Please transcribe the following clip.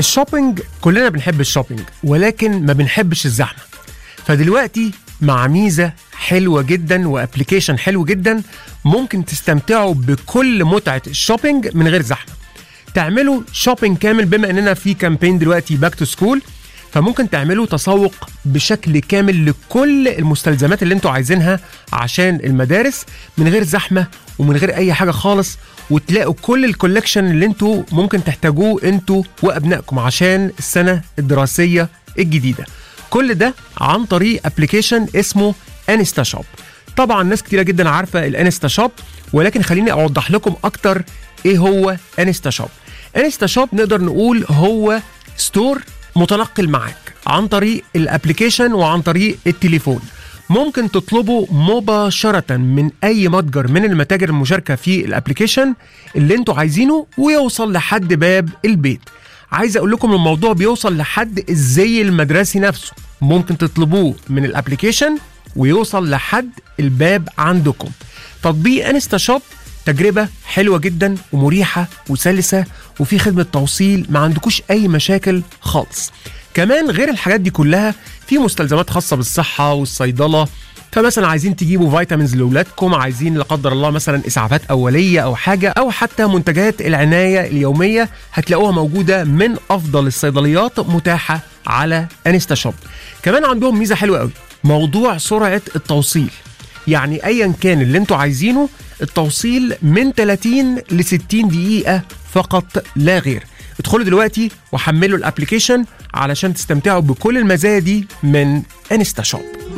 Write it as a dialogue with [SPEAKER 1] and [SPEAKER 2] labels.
[SPEAKER 1] الشوبينج كلنا بنحب الشوبينج، ولكن ما بنحبش الزحمة. فدلوقتي مع ميزة حلوة جدا وابليكيشن حلو جدا ممكن تستمتعوا بكل متعة الشوبينج من غير زحمة. تعملوا شوبينج كامل، بما اننا في كامبين دلوقتي باك تو سكول، فممكن تعملوا تسوق بشكل كامل لكل المستلزمات اللي انتوا عايزينها عشان المدارس من غير زحمة ومن غير اي حاجة خالص، وتلاقوا كل الكولكشن اللي انتوا ممكن تحتاجوه انتوا وابنائكم عشان السنة الدراسية الجديدة. كل ده عن طريق ابليكيشن اسمه انستا شوب. طبعا ناس كتيرة جدا عارفة الانستا شوب، ولكن خليني اوضح لكم اكتر ايه هو انستا شوب. انستا شوب نقدر نقول هو ستور متنقل معاك عن طريق الابليكيشن وعن طريق التليفون. ممكن تطلبوا مباشرة من أي متجر من المتاجر المشاركة في الابليكيشن اللي انتوا عايزينه ويوصل لحد باب البيت. عايز أقول لكم الموضوع بيوصل لحد الزي المدرسي نفسه، ممكن تطلبوه من الابليكيشن ويوصل لحد الباب عندكم. تطبيق انستا شوب تجربة حلوة جدا ومريحة وسلسة، وفي خدمة توصيل ما عندكوش أي مشاكل خالص. كمان غير الحاجات دي كلها في مستلزمات خاصة بالصحة والصيدلة، فمثلا عايزين تجيبوا فيتامينز لأولادكم، عايزين لا قدر الله مثلا إسعافات أولية أو حاجة، أو حتى منتجات العناية اليومية هتلاقوها موجودة من أفضل الصيدليات متاحة على انستا شوب. كمان عندهم ميزة حلوة قوي، موضوع سرعة التوصيل. يعني أيا كان اللي انتوا عايزينه، التوصيل من 30 ل 60 دقيقة فقط لا غير. ادخلوا دلوقتي وحملوا الابليكيشن علشان تستمتعوا بكل المزايا دي من انستا شوب.